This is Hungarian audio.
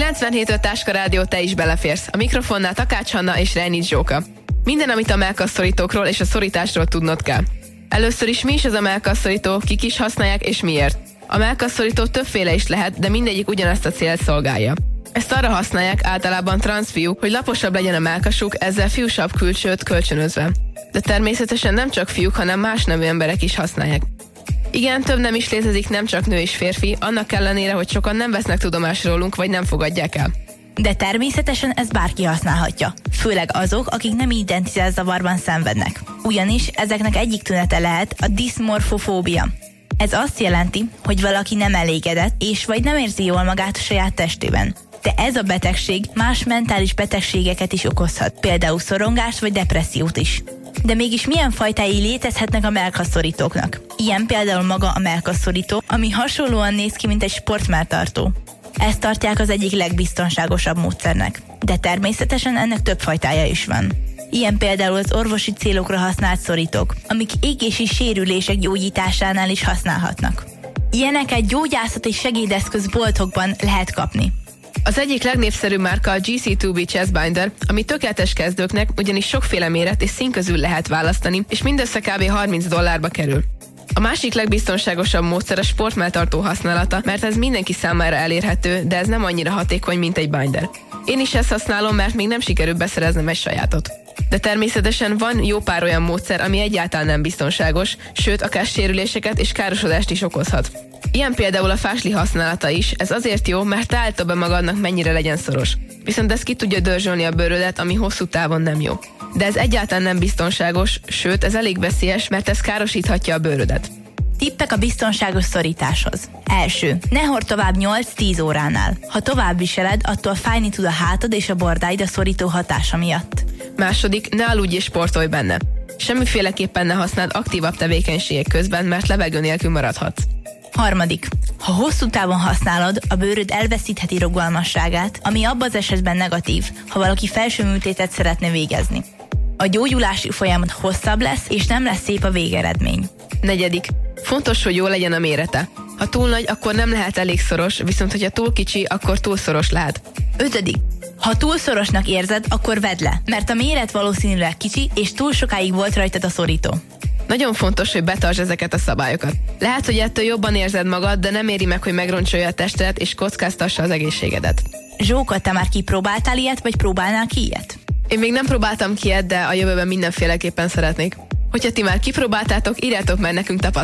97.5 Táska Rádió, te is beleférsz. A mikrofonnál Takács Hanna és Reinic Zsóka. Minden, amit a mellkasszorítókról és a szorításról tudnod kell. Először is, mi is az a mellkasszorító, kik is használják és miért. A mellkasszorító többféle is lehet, de mindegyik ugyanazt a célt szolgálja. Ezt arra használják általában transzfiúk, hogy laposabb legyen a mellkasuk, ezzel fiúsabb külsőt kölcsönözve. De természetesen nem csak fiúk, hanem más nemű emberek is használják. Igen, több nem is létezik, nem csak nő és férfi, annak ellenére, hogy sokan nem vesznek tudomást rólunk, vagy nem fogadják el. De természetesen ezt bárki használhatja, főleg azok, akik nem identitászavarban szenvednek. Ugyanis ezeknek egyik tünete lehet a diszmorfofóbia. Ez azt jelenti, hogy valaki nem elégedett, és vagy nem érzi jól magát a saját testében. De ez a betegség más mentális betegségeket is okozhat, például szorongást vagy depressziót is. De mégis milyen fajtái létezhetnek a mellkasszorítóknak? Ilyen például maga a mellkasszorító, ami hasonlóan néz ki, mint egy sportmelltartó. Ezt tartják az egyik legbiztonságosabb módszernek. De természetesen ennek több fajtája is van. Ilyen például az orvosi célokra használt szorítók, amik égési sérülések gyógyításánál is használhatnak. Ilyeneket gyógyászati segédeszköz boltokban lehet kapni. Az egyik legnépszerűbb márka a GC2B Chestbinder, ami tökéletes kezdőknek, ugyanis sokféle méret és szín közül lehet választani, és mindössze kb. $30 kerül. A másik legbiztonságosabb módszer a sportmelltartó használata, mert ez mindenki számára elérhető, de ez nem annyira hatékony, mint egy binder. Én is ezt használom, mert még nem sikerül beszereznem egy sajátot. De természetesen van jó pár olyan módszer, ami egyáltalán nem biztonságos, sőt, akár sérüléseket és károsodást is okozhat. Ilyen például a fásli használata is, ez azért jó, mert te állítod be magadnak, mennyire legyen szoros. Viszont ez ki tudja dörzsölni a bőrödet, ami hosszú távon nem jó. De ez egyáltalán nem biztonságos, sőt, ez elég veszélyes, mert ez károsíthatja a bőrödet. Tippek a biztonságos szorításhoz. Első. Ne hord tovább 8-10 óránál. Ha tovább viseled, attól fájni tud a hátad és a bordáid a szorító hatása miatt. Második. Ne aludj és sportolj benne. Semmiféleképpen ne használd aktívabb tevékenységek közben, mert levegő nélkül maradhatsz. Harmadik. Ha hosszú távon használod, a bőröd elveszítheti rugalmasságát, ami abban az esetben negatív, ha valaki felső műtétet szeretne végezni. A gyógyulási folyamat hosszabb lesz, és nem lesz szép a végeredmény. Negyedik. Fontos, hogy jó legyen a mérete. Ha túl nagy, akkor nem lehet elég szoros, viszont hogyha túl kicsi, akkor túl szoros lehet. Ötödik. Ha túl szorosnak érzed, akkor vedd le, mert a méret valószínűleg kicsi, és túl sokáig volt rajtad a szorító. Nagyon fontos, hogy betartsd ezeket a szabályokat. Lehet, hogy ettől jobban érzed magad, de nem éri meg, hogy megroncsolja a testedet és kockáztassa az egészségedet. Zsóka, te már kipróbáltál ilyet, vagy próbálnál ki ilyet? Én még nem próbáltam ki ilyet, de a jövőben mindenféleképpen szeretnék. Hogyha ti már kipróbáltátok, írjátok meg nekünk tapasztalatokat.